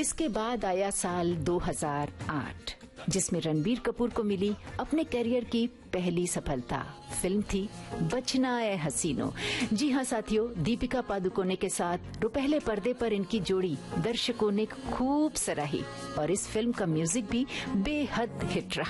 इसके बाद आया साल 2008, जिसमें रणबीर कपूर को मिली अपने करियर की पहली सफलता। फिल्म थी बचना ए हसीनो। जी हाँ साथियों, दीपिका पादुकोणे के साथ रुपहले पर्दे पर इनकी जोड़ी दर्शकों ने खूब सराही और इस फिल्म का म्यूजिक भी बेहद हिट रहा।